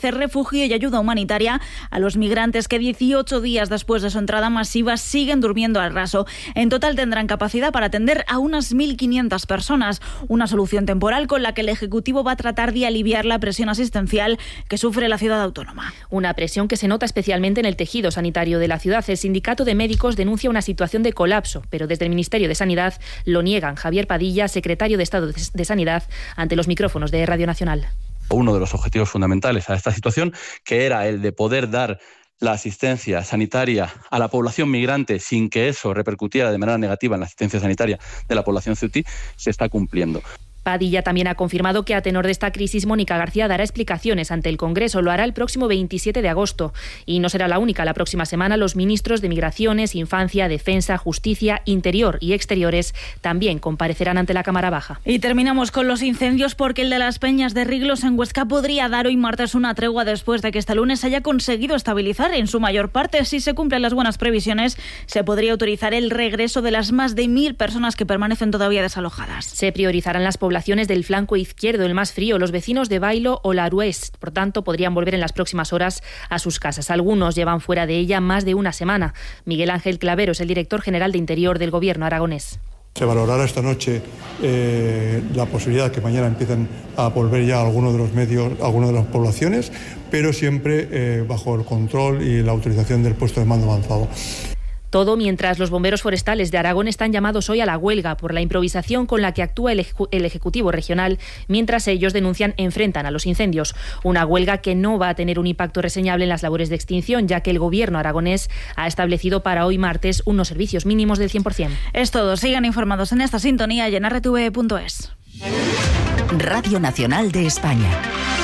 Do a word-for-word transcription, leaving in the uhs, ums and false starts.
ofrece refugio y ayuda humanitaria a los migrantes que dieciocho días después de su entrada masiva siguen durmiendo al raso. En total tendrán capacidad para atender a unas mil quinientas personas, una solución temporal con la que el Ejecutivo va a tratar de aliviar la presión asistencial que sufre la ciudad autónoma. Una presión que se nota especialmente en el tejido sanitario de la ciudad. El sindicato de médicos denuncia una situación de colapso, pero desde el Ministerio de Sanidad lo niegan. Javier Padilla, secretario de Estado de Sanidad, ante los micrófonos de Radio Nacional. Uno de los objetivos fundamentales a esta situación, que era el de poder dar la asistencia sanitaria a la población migrante sin que eso repercutiera de manera negativa en la asistencia sanitaria de la población ceutí, se está cumpliendo. Padilla también ha confirmado que a tenor de esta crisis Mónica García dará explicaciones ante el Congreso. Lo hará el próximo veintisiete de agosto. Y no será la única. La próxima semana los ministros de Migraciones, Infancia, Defensa, Justicia, Interior y Exteriores también comparecerán ante la Cámara Baja. Y terminamos con los incendios, porque el de las Peñas de Riglos en Huesca podría dar hoy martes una tregua después de que este lunes haya conseguido estabilizar en su mayor parte. Si se cumplen las buenas previsiones, se podría autorizar el regreso de las más de mil personas que permanecen todavía desalojadas. Se priorizarán las poblaciones del flanco izquierdo, el más frío, los vecinos de Bailo o Larués. Por tanto, podrían volver en las próximas horas a sus casas. Algunos llevan fuera de ella más de una semana. Miguel Ángel Clavero es el director general de Interior del Gobierno aragonés. Se valorará esta noche eh, la posibilidad de que mañana empiecen a volver ya algunos de los medios, algunas de las poblaciones, pero siempre eh, bajo el control y la autorización del puesto de mando avanzado. Todo mientras los bomberos forestales de Aragón están llamados hoy a la huelga por la improvisación con la que actúa el, ejecu- el Ejecutivo regional, mientras ellos denuncian enfrentan a los incendios. Una huelga que no va a tener un impacto reseñable en las labores de extinción, ya que el Gobierno aragonés ha establecido para hoy martes unos servicios mínimos del cien por ciento. Es todo. Sigan informados en esta sintonía y en r t v punto es. Radio Nacional de España.